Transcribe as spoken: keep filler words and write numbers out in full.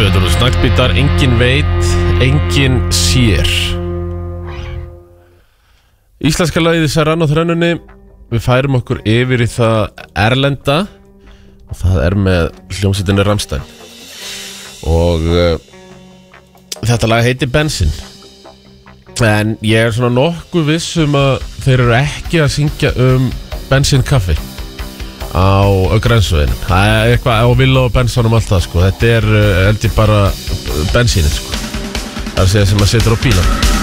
Þetta eru snakkbítar, engin veit, engin sér. Íslenska lagið Serrano þrennunni. Við færum okkur yfir í það erlenda og það er með hljómsveitinni Rammstein. Og uh, þetta lag heitir Benzin. En ég er svona nokkuð viss um að þeir eru ekki að syngja um bensinkaffi á grensveginum. Það er eitthvað á Villa og Bensanum alltaf sko. Þetta er uh, heldur bara bensínið sko. Það er að segja sem að setur á bílan.